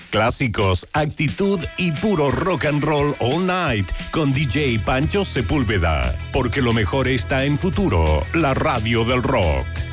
clásicos, actitud y puro rock and roll all night con DJ Pancho Sepúlveda. Porque lo mejor está en Futuro, la radio del rock.